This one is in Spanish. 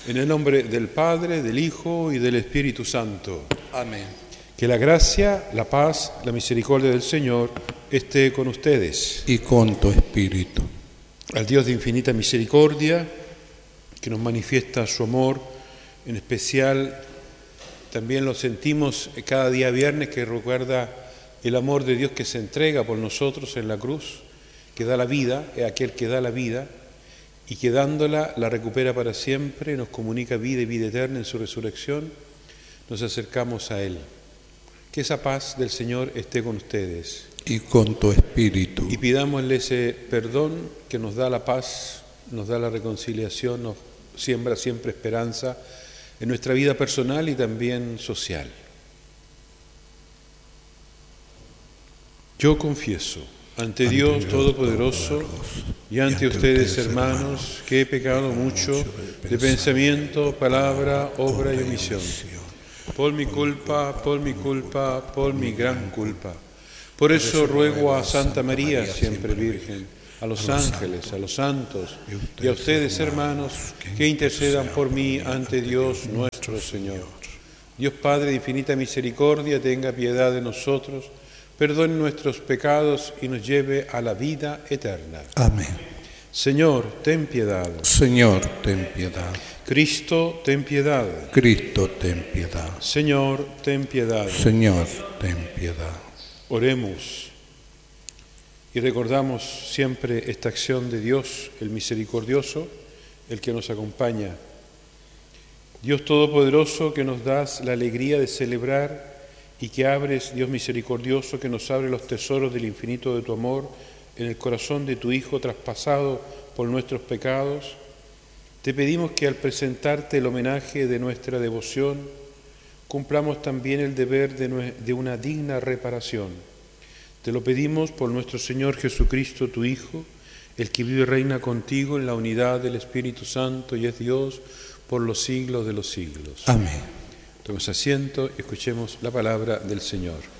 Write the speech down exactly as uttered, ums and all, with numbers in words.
En el nombre del Padre, del Hijo y del Espíritu Santo. Amén. Que la gracia, la paz, la misericordia del Señor esté con ustedes. Y con tu espíritu. Al Dios de infinita misericordia, que nos manifiesta su amor, en especial también lo sentimos cada día viernes, que recuerda el amor de Dios que se entrega por nosotros en la cruz, que da la vida, es aquel que da la vida, y que dándola la recupera para siempre, nos comunica vida y vida eterna en su resurrección. Nos acercamos a Él. Que esa paz del Señor esté con ustedes. Y con tu espíritu. Y pidámosle ese perdón que nos da la paz, nos da la reconciliación, nos siembra siempre esperanza en nuestra vida personal y también social. Yo confieso ante Dios Todopoderoso y ante ustedes, hermanos, que he pecado mucho de pensamiento, palabra, obra y omisión. Por mi culpa, por mi culpa, por mi gran culpa. Por eso ruego a Santa María, siempre Virgen, a los ángeles, a los santos y a ustedes, hermanos, que intercedan por mí ante Dios nuestro Señor. Dios Padre de infinita misericordia, tenga piedad de nosotros, perdone nuestros pecados y nos lleve a la vida eterna. Amén. Señor, ten piedad. Señor, ten piedad. Cristo, ten piedad. Cristo, ten piedad. Señor, ten piedad. Señor, ten piedad. Oremos y recordamos siempre esta acción de Dios, el misericordioso, el que nos acompaña. Dios Todopoderoso, que nos das la alegría de celebrar y que abres, Dios misericordioso, que nos abre los tesoros del infinito de tu amor en el corazón de tu Hijo traspasado por nuestros pecados, te pedimos que al presentarte el homenaje de nuestra devoción, cumplamos también el deber de, de una digna reparación. Te lo pedimos por nuestro Señor Jesucristo, tu Hijo, el que vive y reina contigo en la unidad del Espíritu Santo y es Dios por los siglos de los siglos. Amén. Tomemos asiento y escuchemos la palabra del Señor.